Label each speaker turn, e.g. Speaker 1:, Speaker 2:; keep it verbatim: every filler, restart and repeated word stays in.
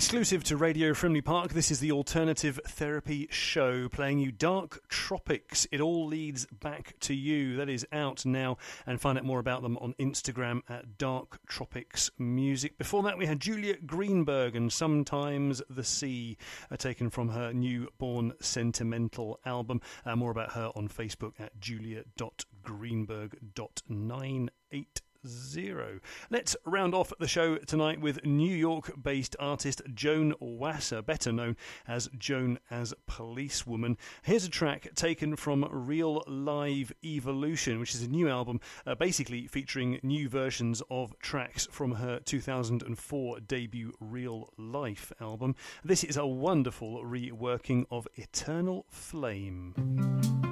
Speaker 1: Exclusive to Radio Frimley Park, this is the Alternative Therapy Show, playing you Dark Tropics. It all leads back to you. That is out now, and find out more about them on Instagram at Dark Tropics Music. Before that, we had Julia Greenberg and Sometimes the Sea, uh, taken from her Newborn Sentimental album. Uh, more about her on Facebook at julia dot greenberg dot nine eight zero. Let's round off the show tonight with New York-based artist Joan Wasser, better known as Joan as Policewoman. Here's a track taken from Real Live Evolution, which is a new album uh, basically featuring new versions of tracks from her two thousand four debut Real Life album. This is a wonderful reworking of Eternal Flame.